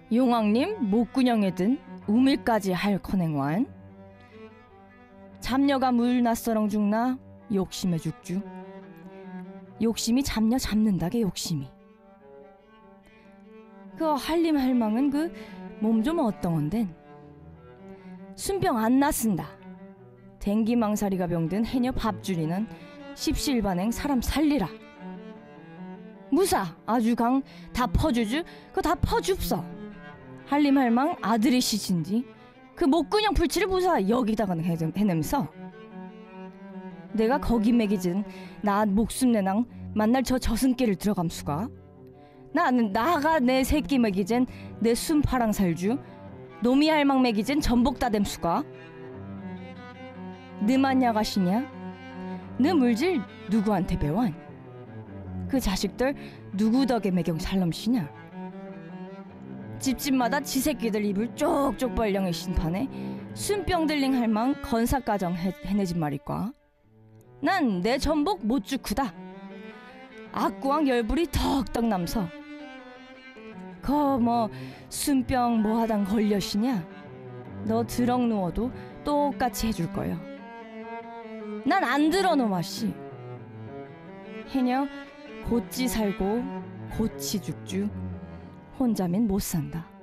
용왕님 목구녕에 든 우밀까지 할 커냉완. 잡녀가 물 낯서렁 죽나 욕심에 죽주. 욕심이 잡녀 잡는다게 욕심이. 그 한림 할망은 그 몸 좀 어떤건덴 순병 안 났쓴다. 댕기망사리가 병든 해녀 밥줄이는 십시일반행 사람 살리라. 무사 아주 강 다 퍼주주 그거 다 퍼줍서. 한림 할망 아들이 시친디 그 목구녕 풀칠을 무사 여기다가 해냄서. 내가 거기 매기진 나 목숨 내낭 만날 저 저승길을 들어감수가. 나는 나가 내 새끼 매기진 내 순파랑 살주 노미 할망 매기진 전복 다댐수가. 느만 야가시냐? 느 물질 누구한테 배완? 그 자식들 누구 덕에 매경 살럼시냐? 집집마다 지 새끼들 입을 쪽쪽 벌령의 신판에 순병들링 할망 건사가정 해내진 말이과. 난 내 전복 못 주쿠다. 악구왕 열불이 덕덕 남서. 거 뭐 순병 뭐하단 걸려시냐? 너 드렁 누워도 똑같이 해줄 거요. 난 안 들어 놈아씨. 해녀 곧지 살고 곧지 죽주 혼자면 못 산다.